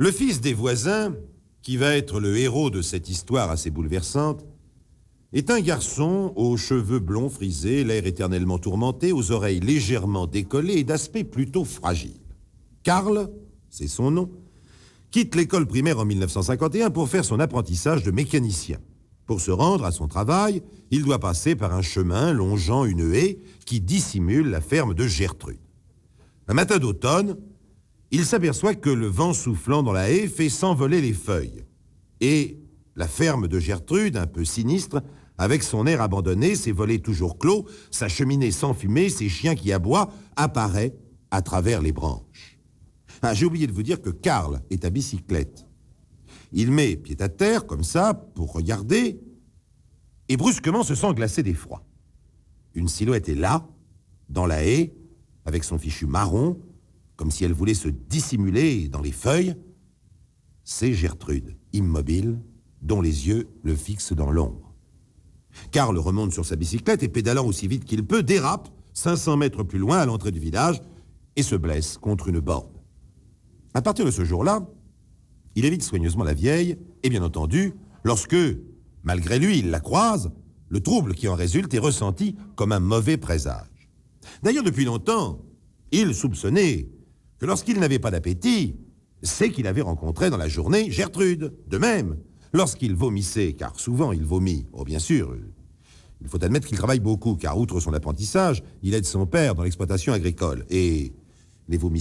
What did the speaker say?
Le fils des voisins, qui va être le héros de cette histoire assez bouleversante, est un garçon aux cheveux blonds frisés, l'air éternellement tourmenté, aux oreilles légèrement décollées et d'aspect plutôt fragile. Karl, c'est son nom, quitte l'école primaire en 1951 pour faire son apprentissage de mécanicien. Pour se rendre à son travail, il doit passer par un chemin longeant une haie qui dissimule la ferme de Gertrude. Un matin d'automne, il s'aperçoit que le vent soufflant dans la haie fait s'envoler les feuilles. Et la ferme de Gertrude, un peu sinistre, avec son air abandonné, ses volets toujours clos, sa cheminée sans fumée, ses chiens qui aboient, apparaît à travers les branches. Ah, j'ai oublié de vous dire que Karl est à bicyclette. Il met pied à terre, comme ça, pour regarder, et brusquement se sent glacé d'effroi. Une silhouette est là, dans la haie, avec son fichu marron, comme si elle voulait se dissimuler dans les feuilles. C'est Gertrude, immobile, dont les yeux le fixent dans l'ombre. Karl remonte sur sa bicyclette et, pédalant aussi vite qu'il peut, dérape 500 mètres plus loin à l'entrée du village et se blesse contre une borne. À partir de ce jour-là, il évite soigneusement la vieille et, bien entendu, lorsque, malgré lui, il la croise, le trouble qui en résulte est ressenti comme un mauvais présage. D'ailleurs, depuis longtemps, il soupçonnait que lorsqu'il n'avait pas d'appétit, c'est qu'il avait rencontré dans la journée Gertrude. De même, lorsqu'il vomissait, car souvent il vomit, oh bien sûr, il faut admettre qu'il travaille beaucoup, car outre son apprentissage, il aide son père dans l'exploitation agricole. Et les vomissements